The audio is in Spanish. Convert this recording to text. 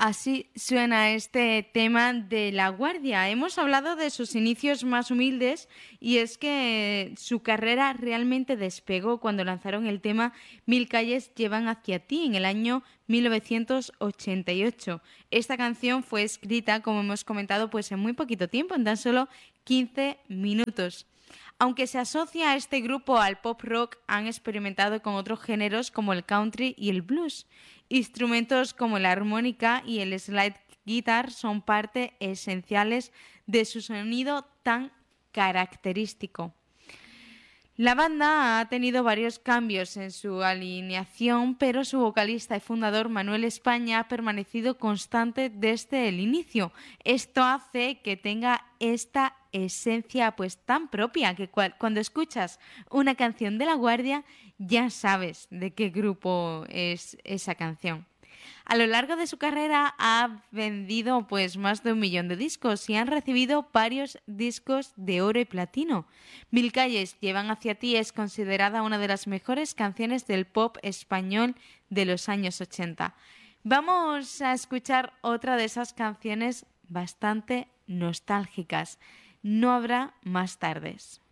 Así suena este tema de La Guardia. Hemos hablado de sus inicios más humildes y es que su carrera realmente despegó cuando lanzaron el tema Mil calles llevan hacia ti en el año 1988. Esta canción fue escrita, como hemos comentado, pues en muy poquito tiempo, en tan solo 15 minutos. Aunque se asocia a este grupo al pop rock, han experimentado con otros géneros como el country y el blues. Instrumentos como la armónica y el slide guitar son parte esenciales de su sonido tan característico. La banda ha tenido varios cambios en su alineación, pero su vocalista y fundador Manuel España ha permanecido constante desde el inicio. Esto hace que tenga esta esencia pues tan propia que cuando escuchas una canción de La Guardia ya sabes de qué grupo es esa canción. A lo largo de su carrera ha vendido pues más de 1 millón de discos y han recibido varios discos de oro y platino. Mil calles llevan hacia ti es considerada una de las mejores canciones del pop español de los años 80. Vamos a escuchar otra de esas canciones bastante nostálgicas. No habrá más tardes.